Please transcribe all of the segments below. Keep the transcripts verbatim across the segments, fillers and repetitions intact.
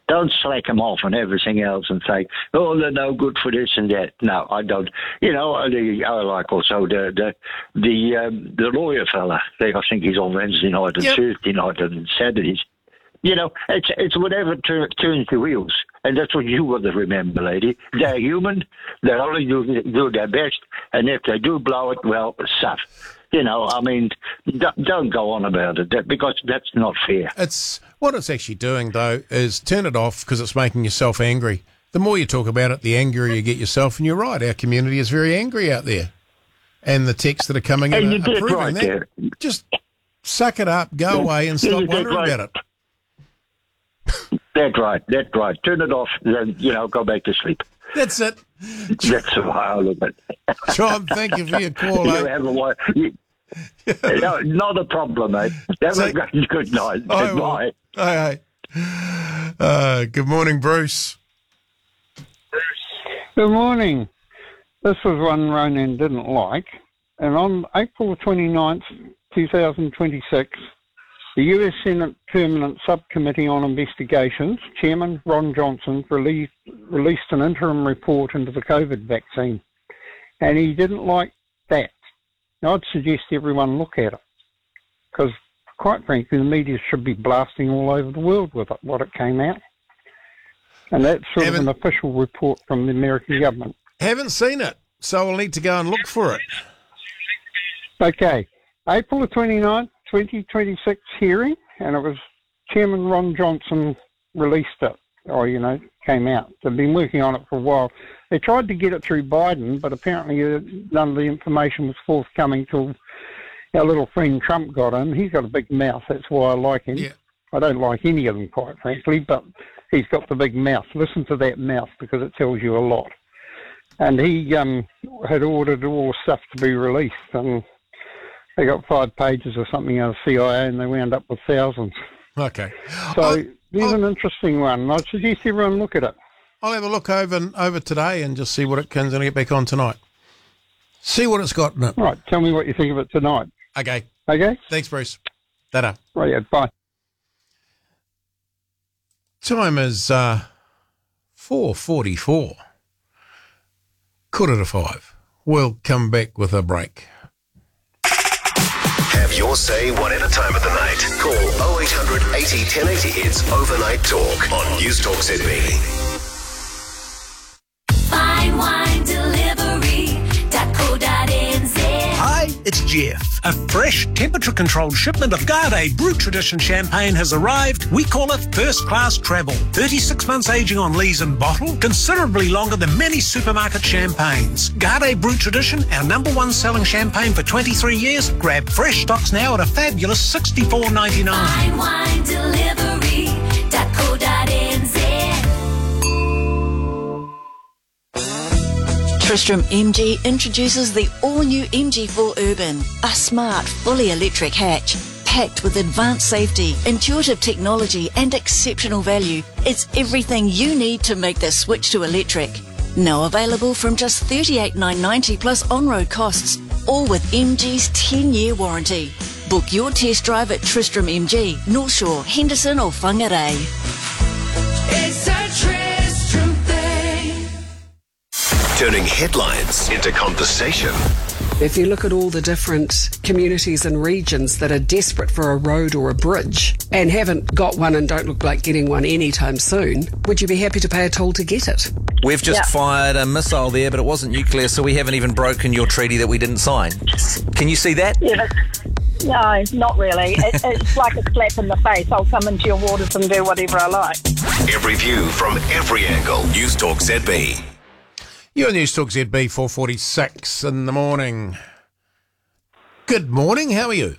Don't slack them off and everything else and say, oh, they're no good for this and that. No, I don't. You know, I, I like also the the the, um, the lawyer fella. I think he's on Wednesday night and yep. Thursday night and Saturdays. You know, it's it's whatever tur- turns the wheels. And that's what you got to remember, lady. They're human. They only do, do their best. And if they do blow it, well, stuff. You know, I mean, don't go on about it because that's not fair. It's what it's actually doing, though, is turn it off because it's making yourself angry. The more you talk about it, the angrier you get yourself. And you're right, our community is very angry out there. And the texts that are coming in and are, you are proving right that. there. Just suck it up, go yeah. away and stop wondering right. about it. That's right, that's right. Turn it off, then, you know, go back to sleep. That's it. That's the way I look at it. John, thank you for your call. You eh? have a, you, no, not a problem, mate. Have So, a good, good night. Goodbye. Hi, hi. Uh, good morning, Bruce. Good morning. This was one Ronan didn't like. And on April twenty-ninth, twenty twenty-six, the U S Senate Permanent Subcommittee on Investigations, Chairman Ron Johnson, released, released an interim report into the COVID vaccine. And he didn't like that. Now, I'd suggest everyone look at it. Because, quite frankly, the media should be blasting all over the world with it, what it came out. And that's sort haven't, of an official report from the American government. Haven't seen it, so we'll need to go and look for it. Okay. April twenty-ninth, twenty twenty-six hearing, and it was Chairman Ron Johnson released it, or, you know, came out. They've been working on it for a while. They tried to get it through Biden, but apparently uh, none of the information was forthcoming till our little friend Trump got in. He's got a big mouth, that's why I like him. Yeah. I don't like any of them, quite frankly, but he's got the big mouth. Listen to that mouth, because it tells you a lot. And he um, had ordered all stuff to be released, and they got five pages or something out of C I A, and they wound up with thousands. Okay. So I'll, there's I'll, an interesting one. I suggest everyone look at it. I'll have a look over over today and just see what it comes and get back on tonight. See what it's got in it. All right. Tell me what you think of it tonight. Okay. Okay? Thanks, Bruce. Ta-da. Right, yeah, bye. Time is uh, four forty-four. Quarter to five. We'll come back with a break. Have your say one at a time of the night. Call oh eight hundred eighty ten eighty. It's Overnight Talk on News Talk Z B. Fine wine delivery dot co dot n z. Hi, it's Jeff. A fresh, temperature-controlled shipment of Garde Brut Tradition champagne has arrived. We call it first-class travel. thirty-six months aging on lees and bottle, considerably longer than many supermarket champagnes. Garde Brut Tradition, our number one selling champagne for twenty-three years. Grab fresh stocks now at a fabulous sixty-four ninety-nine. Fine wine delivery dot co dot n z. Tristram M G introduces the all-new M G four Urban, a smart, fully electric hatch. Packed with advanced safety, intuitive technology and exceptional value, it's everything you need to make the switch to electric. Now available from just thirty-eight thousand nine hundred ninety dollars plus on-road costs, all with M G's ten-year warranty. Book your test drive at Tristram M G, North Shore, Henderson or Whangarei. It's a Tristram thing. Turning headlines into conversation. If you look at all the different communities and regions that are desperate for a road or a bridge and haven't got one and don't look like getting one anytime soon, would you be happy to pay a toll to get it? We've just Yeah. fired a missile there, but it wasn't nuclear, so we haven't even broken your treaty that we didn't sign. Can you see that? Yeah, but, no, not really. It, it's like a slap in the face. I'll come into your waters and do whatever I like. Every view from every angle. News Talk Z B. You're News Talk Z B, four forty-six in the morning. Good morning, how are you?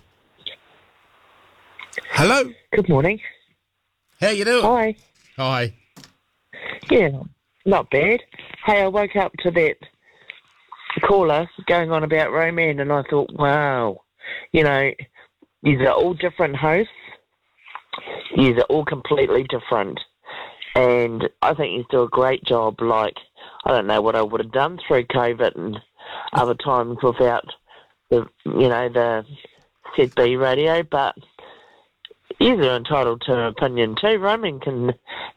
Hello? Good morning. How you doing? Hi. Hi. Yeah, not bad. Hey, I woke up to that caller going on about Roman and I thought, wow, you know, these are all different hosts. These are all completely different. And I think you do a great job. Like, I don't know what I would have done through COVID and other times without the, you know, the Z B radio, but you're entitled to an opinion too. Roman can